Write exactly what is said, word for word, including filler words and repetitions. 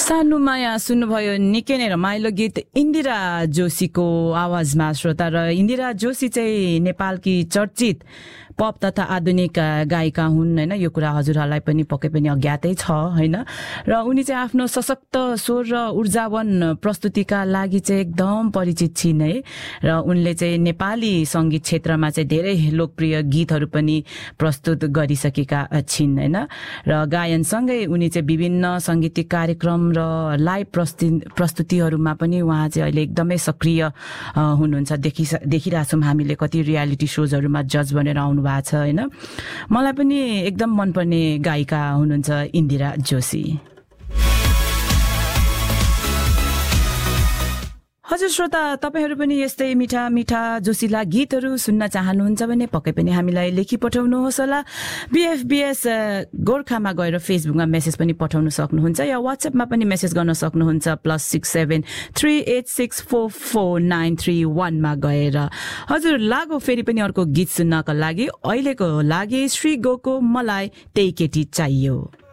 सानुमा यहाँ सुन्नुभयो निकै नै रमाइलो गीत इन्दिरा जोशीको आवाजमा श्रोता। र इन्दिरा जोशी चाहिँ नेपालकी चर्चित पप तथा आधुनिक गायिका हुन् हैन। यो कुरा हजुरहरूलाई पनि पक्कै पनि अज्ञातै छ हैन। र उनी चाहिँ आफ्नो सशक्त स्वर र ऊर्जावान प्रस्तुतिका लागि चाहिँ एकदम परिचित छिन् है। र उनले चाहिँ नेपाली संगीत क्षेत्रमा चाहिँ धेरै लोकप्रिय गीतहरू पनि प्रस्तुत गरिसकेका छिन् हैन। र गायनसँगै उनी चाहिँ विभिन्न संगीतिक कार्यक्रम र लाइभ प्रस्तुतिहरूमा पनि उहाँ चाहिँ अहिले एकदमै सक्रिय हुनुहुन्छ। देखि देखिरहेछौँ हामीले कति रियालिटी सोजहरूमा जज बनेर आउनु भएको छ हैन। मलाई पनि एकदम मनपर्ने गायिका हुनुहुन्छ इन्दिरा जोशी। हजुर श्रोता, तपाईहरु पनि यस्तै मिठा मिठा जोशीला गीतहरू सुन्न चाहनुहुन्छ भने पक्कै पनि हामीलाई लेखी पठाउनुहोस् होला। बीएफबीएस गोर्खामा गएर फेसबुकमा मेसेज पनि पठाउन सक्नुहुन्छ या व्हाट्सएपमा पनि मेसेज गर्न सक्नुहुन्छ plus six seven three at six four four nine three वानमा गएर। हजुर लागो फेरि पनि अर्को गीत सुन्नका लागि। अहिलेको लागि श्री गोको मलाई त्यही केटी चाहियो।